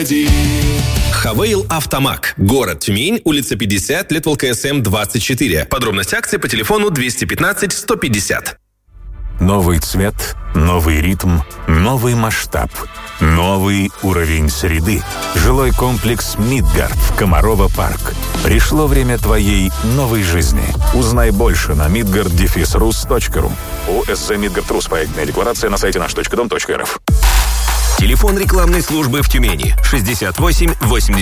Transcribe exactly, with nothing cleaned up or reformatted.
Хавейл Автомаг. Город Тюмень, улица пятьдесят, лет ЛКСМ двадцать четыре. Подробности акции по телефону двести пятнадцать сто пятьдесят. Новый цвет, новый ритм, новый масштаб, новый уровень среды. Жилой комплекс «Мидгард» в Комарова-парк. Пришло время твоей новой жизни. Узнай больше на мидгард дефис рус точка ру. ОСЗ «Мидгард Рус». Проектная декларация на сайте наш точка дом точка эр эф. Телефон рекламной службы в Тюмени шестьдесят восемь восемьдесят